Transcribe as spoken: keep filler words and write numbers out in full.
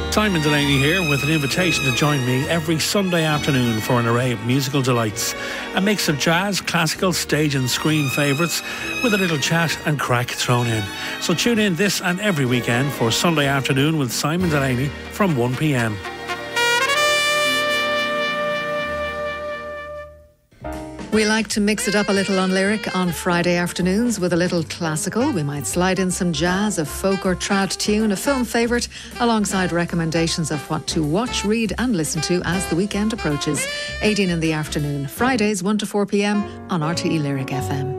Simon Delaney here with an invitation to join me every Sunday afternoon for an array of musical delights. A mix of jazz, classical, stage and screen favourites with a little chat and crack thrown in. So tune in this and every weekend for Sunday Afternoon with Simon Delaney from one p m. We like to mix it up a little on Lyric on Friday afternoons with a little classical. We might slide in some jazz, a folk or trad tune, a film favourite, alongside recommendations of what to watch, read and listen to as the weekend approaches. eighteen in the afternoon, Fridays one to four p m on R T E Lyric F M.